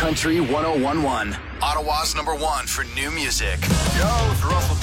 Country 101.1. Ottawa's #1 for new music. Yo, it's Russell